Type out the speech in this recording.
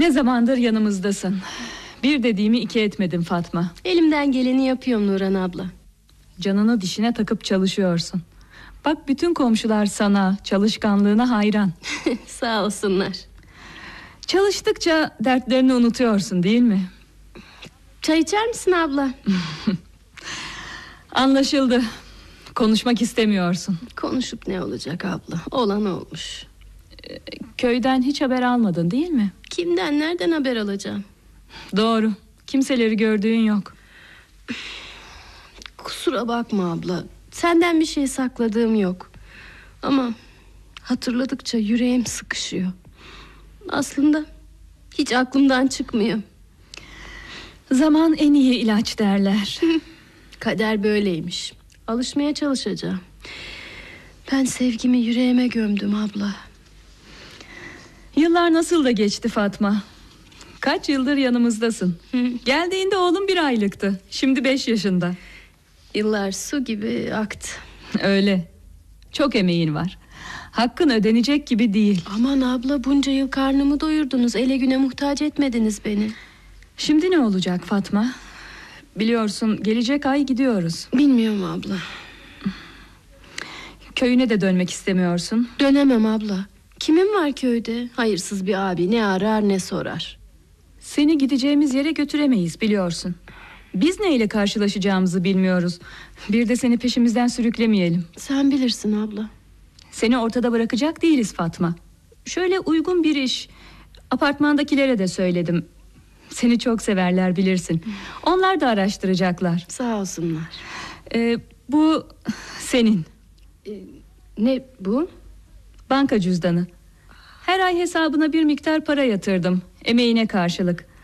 Ne zamandır yanımızdasın. Bir dediğimi iki etmedin Fatma. Elimden geleni yapıyorum Nurhan abla. Canını dişine takıp çalışıyorsun. Bak bütün komşular sana, çalışkanlığına hayran. Sağ olsunlar. Çalıştıkça dertlerini unutuyorsun değil mi? Çay içer misin abla? Anlaşıldı. Konuşmak istemiyorsun. Konuşup ne olacak abla? Olan olmuş. Köyden hiç haber almadın değil mi? Kimden, nereden haber alacağım? Doğru. Kimseleri gördüğün yok. Kusura bakma abla. Senden bir şey sakladığım yok. Ama hatırladıkça yüreğim sıkışıyor. Aslında hiç aklımdan çıkmıyor. Zaman en iyi ilaç derler. Kader böyleymiş. Alışmaya çalışacağım. Ben sevgimi yüreğime gömdüm abla. Yıllar nasıl da geçti Fatma. Kaç yıldır yanımızdasın. Geldiğinde oğlum 1 aylıktı. Şimdi 5 yaşında. Yıllar su gibi aktı. Öyle. Çok emeğin var. Hakkın ödenecek gibi değil. Aman abla, bunca yıl karnımı doyurdunuz. Ele güne muhtaç etmediniz beni. Şimdi ne olacak Fatma? Biliyorsun gelecek ay gidiyoruz. Bilmiyorum abla. Köyüne de dönmek istemiyorsun. Dönemem abla. Kimin var köyde? Hayırsız bir abi, ne arar ne sorar. Seni gideceğimiz yere götüremeyiz biliyorsun. Biz neyle karşılaşacağımızı bilmiyoruz. Bir de seni peşimizden sürüklemeyelim. Sen bilirsin abla. Seni ortada bırakacak değiliz Fatma. Şöyle uygun bir iş. Apartmandakilere de söyledim. Seni çok severler bilirsin. Onlar da araştıracaklar. Sağ olsunlar. Bu senin. Ne bu? Banka cüzdanı. Her ay hesabına bir miktar para yatırdım. Emeğine karşılık.